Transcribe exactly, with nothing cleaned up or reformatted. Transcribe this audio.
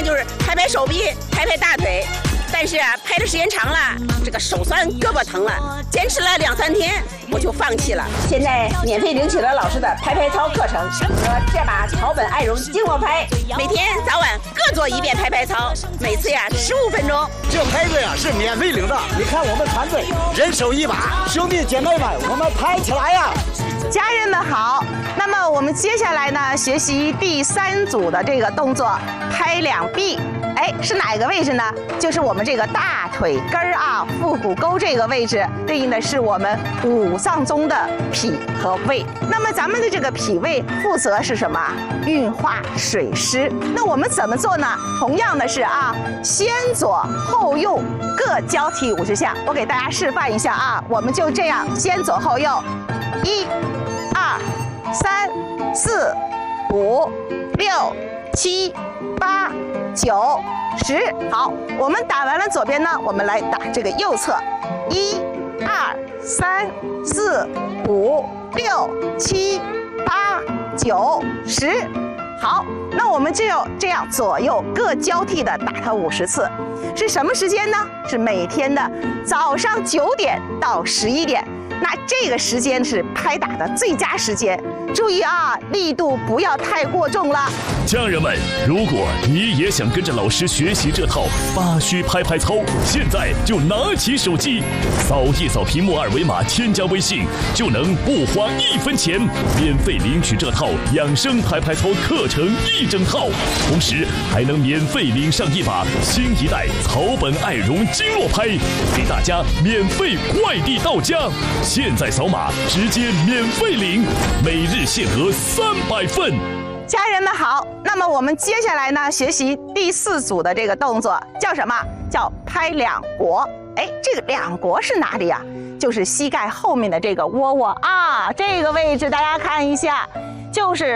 就是拍拍手臂，拍拍大腿。但是啊，拍的时间长了，这个手酸，胳膊疼了，坚持了两三天，我就放弃了。现在免费领取了老师的拍拍操课程和这把草本爱绒经络拍，每天早晚各做一遍拍拍操，每次呀十五分钟。 这拍子呀是免费领的，你看我们团队人手一把，兄弟姐妹们，我们拍起来呀！ 家人们好，那么我们接下来呢，学习第三组的这个动作，拍两臂。哎，是哪个位置呢？就是我们这个大腿根儿啊，腹股沟这个位置，对应的是我们五脏中的脾和胃。那么咱们的这个脾胃负责是什么？运化水湿。那我们怎么做呢？同样的是啊，先左后右各交替五十下。我给大家示范一下啊，我们就这样，先左后右，一、二、三、四、五、六、七、八。九十，好，我们打完了左边呢，我们来打这个右侧，一、二、三、四、五、六、七、八、九、十，好，那我们就这样左右各交替的打它五十次，是什么时间呢？是每天的早上九点到十一点，那这个时间是拍打的最佳时间。注意啊，力度不要太过重了。 家人们，如果你也想跟着老师学习这套八虚拍拍操，现在就拿起手机，扫一扫屏幕二维码，添加微信，就能不花一分钱，免费领取这套养生拍拍操课程一整套，同时还能免费领上一把新一代草本爱绒经络拍，给大家免费快递到家。现在扫码直接免费领，每日限额三百份。 家人们好，那么我们接下来呢，学习第四组的这个动作叫什么？叫拍两国。哎，这个两国是哪里啊？就是膝盖后面的这个窝窝啊，这个位置大家看一下，就是